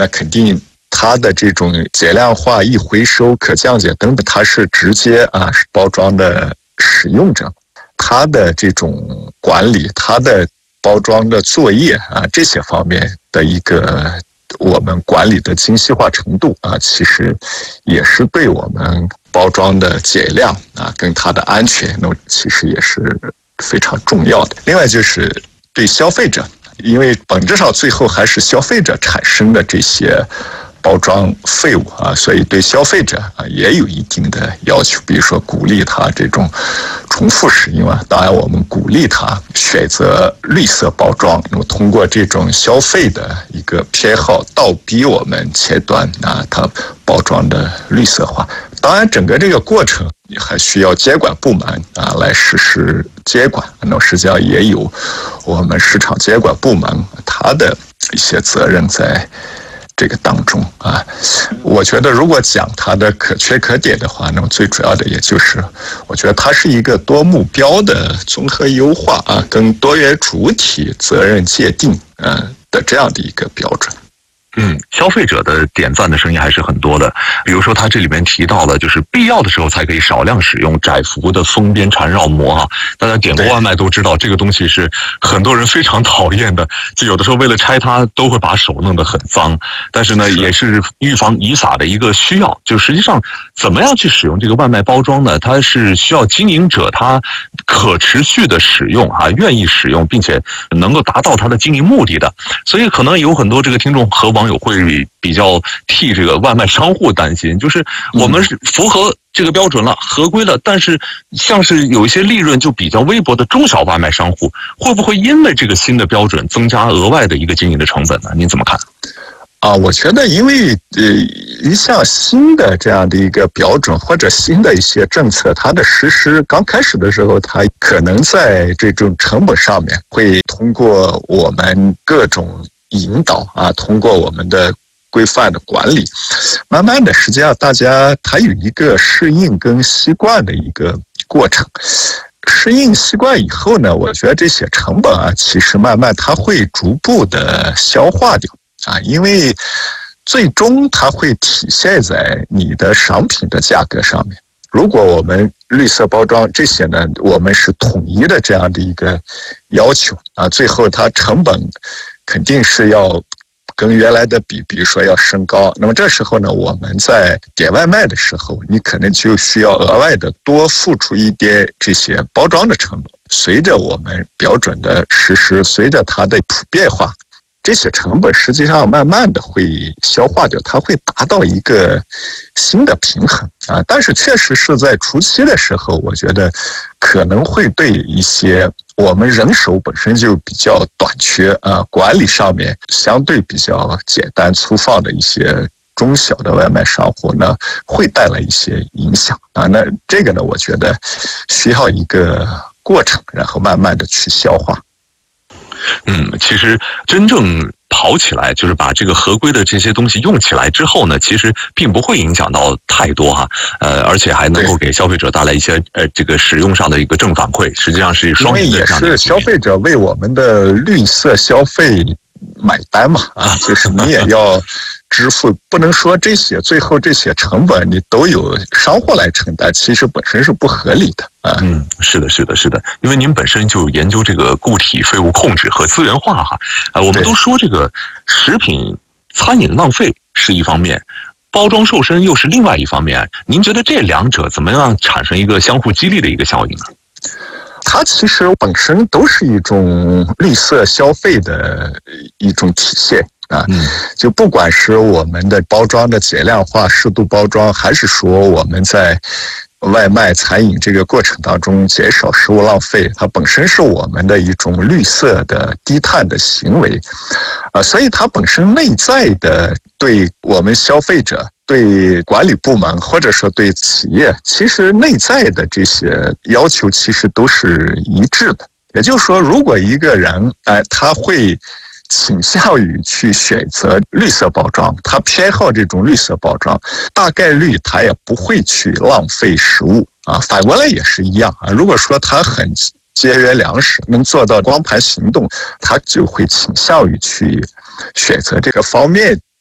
那肯定它的这种节量化、易回收、可降解等等，它是直接包装的使用者，它的这种管理、它的包装的作业这些方面的一个我们管理的精细化程度其实也是对我们包装的节量跟它的安全，那其实也是非常重要的。另外就是对消费者，因为本质上最后还是消费者产生的这些包装废物所以对消费者也有一定的要求，比如说鼓励他这种重复使用当然我们鼓励他选择绿色包装，通过这种消费的一个偏好倒逼我们前端它包装的绿色化。当然整个这个过程还需要监管部门来实施监管，那实际上也有我们市场监管部门它的一些责任在这个当中我觉得如果讲它的可圈可点的话，那么最主要的也就是我觉得它是一个多目标的综合优化跟多元主体责任界定的这样的一个标准。 消费者的点赞的声音还是很多的。比如说他这里面提到了，就是必要的时候才可以少量使用窄幅的封边缠绕膜大家点过外卖都知道，这个东西是很多人非常讨厌的，就有的时候为了拆它都会把手弄得很脏。但是呢，也是预防遗撒的一个需要。就实际上怎么样去使用这个外卖包装呢？它是需要经营者他可持续的使用愿意使用，并且能够达到他的经营目的的。所以可能有很多这个听众和网友会比较替这个外卖商户担心，就是我们是符合这个标准了，合规了，但是像是有一些利润就比较微薄的中小外卖商户，会不会因为这个新的标准增加额外的一个经营的成本呢？您怎么看？ 我觉得因为一项新的这样的一个标准或者新的一些政策，它的实施刚开始的时候，它可能在这种成本上面会通过我们各种引导通过我们的规范的管理，慢慢的实际上大家它有一个适应跟习惯的一个过程。适应习惯以后呢，我觉得这些成本其实慢慢它会逐步的消化掉因为最终它会体现在你的商品的价格上面。如果我们绿色包装这些呢，我们是统一的这样的一个要求最后它成本肯定是要跟原来的比如说要升高。那么这时候呢，我们在点外卖的时候，你可能就需要额外的多付出一点这些包装的成本。随着我们标准的实施，随着它的普遍化，这些成本实际上慢慢的会消化掉，它会达到一个新的平衡但是确实是在初期的时候，我觉得可能会对一些我们人手本身就比较短缺管理上面相对比较简单粗放的一些中小的外卖商户呢，会带来一些影响那这个呢，我觉得需要一个过程，然后慢慢的去消化。 其实真正跑起来，就是把这个合规的这些东西用起来之后呢，其实并不会影响到太多而且还能够给消费者带来一些这个使用上的一个正反馈，实际上是双赢的这样的。因为也是消费者为我们的绿色消费买单嘛就是你也要支付，不能说这些最后这些成本你都有商户来承担，其实本身是不合理的是的，因为您本身就研究这个固体废物控制和资源化我们都说这个食品餐饮浪费是一方面，包装瘦身又是另外一方面，您觉得这两者怎么样产生一个相互激励的一个效应呢？ 它其实本身都是一种绿色消费的一种体现就不管是我们的包装的节量化、适度包装，还是说我们在外卖餐饮这个过程当中减少食物浪费，它本身是我们的一种绿色的低碳的行为所以它本身内在的对我们消费者、对管理部门或者说对企业，其实内在的这些要求其实都是一致的。也就是说，如果一个人他会倾向于去选择绿色包装，他偏好这种绿色包装，大概率他也不会去浪费食物反过来也是一样如果说他很节约粮食，能做到光盘行动，他就会倾向于去选择这个方面